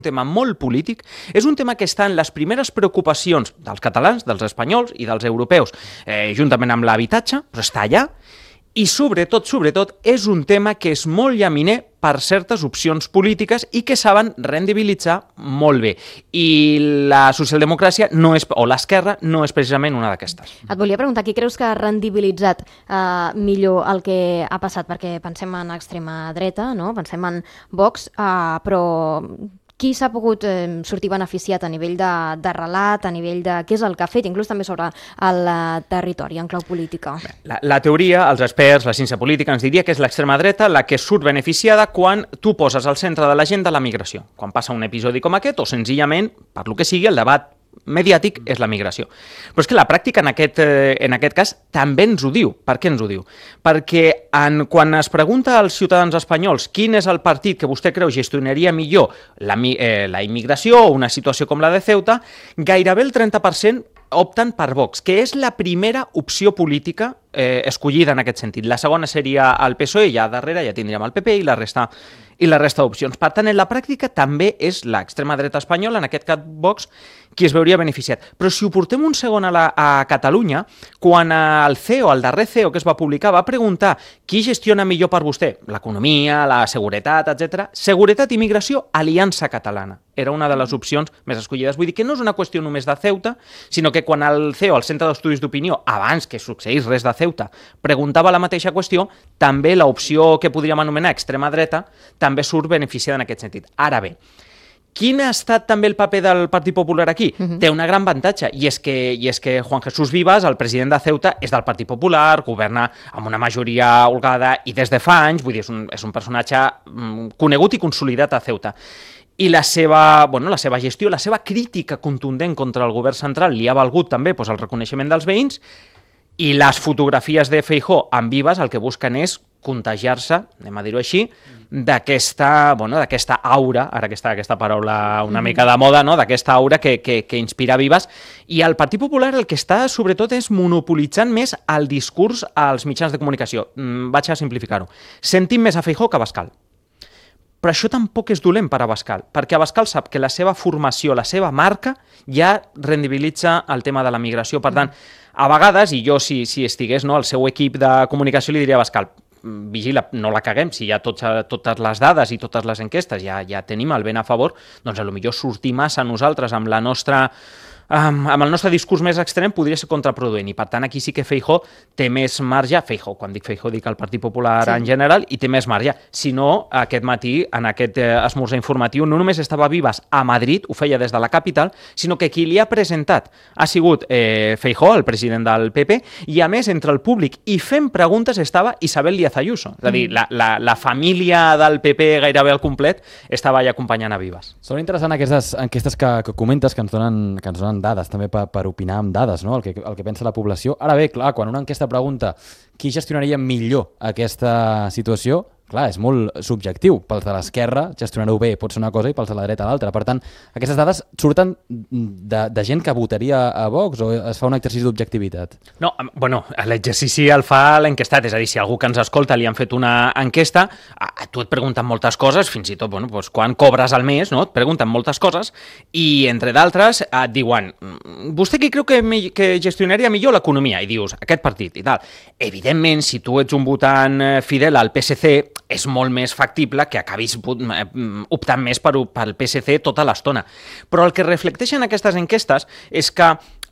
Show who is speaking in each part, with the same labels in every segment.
Speaker 1: tema molt polític, és un tema que està en les primeres preocupacions dels catalans, dels espanyols i dels europeus, juntament amb l'habitatge, però està allà, i sobretot, és un tema que és molt llaminer per certes opcions polítiques i que saben rendibilitzar molt bé. I la socialdemocràcia no és, o l'esquerra no és precisament una d'aquestes.
Speaker 2: Et volia preguntar, qui creus que ha rendibilitzat millor el que ha passat? Perquè pensem en extrema dreta, no? Pensem en Vox, però qui s'ha pogut sortir beneficiat a nivell de relat, a nivell de què és el que ha fet, inclús també sobre el territori en clau política?
Speaker 1: La teoria, els experts, la ciència política ens diria que és l'extrema dreta la que surt beneficiada quan tu poses al centre de l'agenda la migració. Quan passa un episodi com aquest o senzillament, per lo que sigui, el debat mediàtic és la migració. Però és que la pràctica en aquest cas també ens ho diu. Per què ens ho diu? Perquè quan es pregunta als ciutadans espanyols quin és el partit que vostè creu gestionaria millor la immigració o una situació com la de Ceuta, gairebé el 30% opten per Vox, que és la primera opció política escollida en aquest sentit. La segona seria el PSOE i darrere ja tindríem el PP i la resta d'opcions. Per tant, en la pràctica també és l'extrema dreta espanyola, en aquest cas Vox, qui es veuria beneficiat. Però si ho portem un segon a Catalunya, quan el CEO, el darrer CEO que es va publicar, va preguntar qui gestiona millor per vostè l'economia, la seguretat, etc. Seguretat i migració, Aliança Catalana. Era una de les opcions més escollides. Vull dir que no és una qüestió només de Ceuta, sinó que quan el CEO, el Centre d'Estudis d'Opinió, abans que succeís res de Ceuta, preguntava la mateixa qüestió, també l'opció que podríem anomenar extrema dreta també surt beneficiada en aquest sentit. Ara bé, quin ha estat també el paper del Partit Popular aquí? Té un gran avantatge, i és que Juan Jesús Vivas, el president de Ceuta, és del Partit Popular, governa amb una majoria holgada i des de fa anys, vull dir, és un personatge conegut i consolidat a Ceuta. I la seva gestió, la seva crítica contundent contra el govern central li ha valgut també el reconeixement dels veïns, i les fotografies de Feijóo amb Vivas el que busquen és contagiar-se, anem a dir-ho així, d'aquesta aura, ara que està aquesta paraula una mica de moda, no? D'aquesta aura que inspira Vivas, i el Partit Popular el que està sobretot és monopolitzant més el discurs als mitjans de comunicació. Vaig a simplificar-ho. Sentim més a Feijóo que a Abascal. Però això tampoc és dolent per a Abascal, perquè Abascal sap que la seva formació, la seva marca, ja rendibilitza el tema de la migració. Per tant, a vegades, i jo si estigués al seu equip de comunicació li diria a Abascal, vigila, no la caguem, si ja totes les dades i totes les enquestes ja tenim el vent a favor, doncs potser sortir massa nosaltres amb el nostre discurs més extrem podria ser contraproduent, i per tant aquí sí que Feijóo té més marge, quan dic Feijóo dic el Partit Popular en general, i té més marge. Si no, aquest matí, en aquest esmorzar informatiu, no només estava Vivas a Madrid, ho feia des de la capital, sinó que qui li ha presentat ha sigut Feijóo, el president del PP, i a més, entre el públic i fent preguntes estava Isabel Díaz Ayuso. És a dir, la família del PP gairebé al complet estava allà acompanyant a Vivas.
Speaker 3: Són interessants aquestes enquestes que comentes, que ens donen dades, també per opinar amb dades, no? El que pensa la població. Ara bé, clar, quan una enquesta pregunta qui gestionaria millor aquesta situació, clar, és molt subjectiu. Pels de l'esquerra, gestionar-ho bé pot ser una cosa i pels de la dreta l'altra. Per tant, aquestes dades surten de gent que votaria a Vox o es fa un exercici d'objectivitat?
Speaker 1: No, l'exercici el fa l'enquestat, és a dir, si algú que ens escolta li han fet una enquesta, a tu et pregunten moltes coses, fins i tot, quan cobres al mes, no? Et pregunten moltes coses i, entre d'altres, et diuen vostè qui creu que gestionaria millor l'economia? I dius, aquest partit i tal. Evidentment, si tu ets un votant fidel al PSC, és molt més factible que acabis optant més pel PSC tota l'estona. Però el que reflecteixen aquestes enquestes és que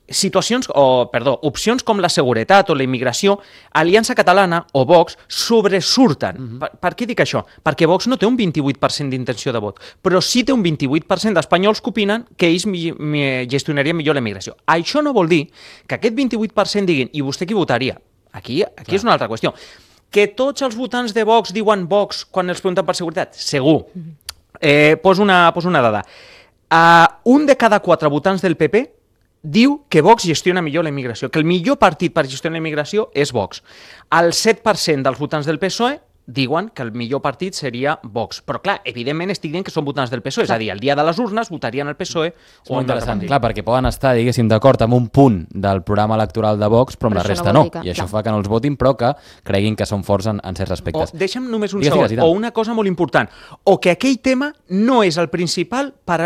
Speaker 1: opcions com la seguretat o la immigració, Aliança Catalana o Vox sobresurten. Per què dic això? Perquè Vox no té un 28% d'intenció de vot, però sí té un 28% d'espanyols que opinen que ells gestionarien millor la immigració. Això no vol dir que aquest 28% diguin i vostè qui votaria? Aquí és una altra qüestió. Que tots els votants de Vox diuen Vox quan els pregunten per seguretat? Segur. Poso una dada. Un de cada 4 votants del PP diu que Vox gestiona millor la immigració, que el millor partit per gestionar la immigració és Vox. El 7% dels votants del PSOE diuen que el millor partit seria Vox. Però, clar, evidentment estic dient que són votants del PSOE, és a dir, el dia de les urnes votarien el PSOE.
Speaker 3: És molt interessant, clar, perquè poden estar, diguéssim, d'acord amb un punt del programa electoral de Vox, però amb la resta no. I això fa que no els votin, però que creguin que són forts en certs aspectes.
Speaker 1: Deixa'm només un segon, o una cosa molt important, o que aquell tema no és el principal per